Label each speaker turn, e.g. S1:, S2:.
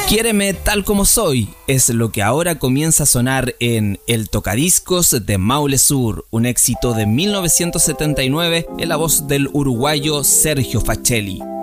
S1: Quiéreme tal como soy es lo que ahora comienza a sonar en El Tocadiscos de Maule Sur, un éxito de 1979 en la voz del uruguayo Sergio Facelli.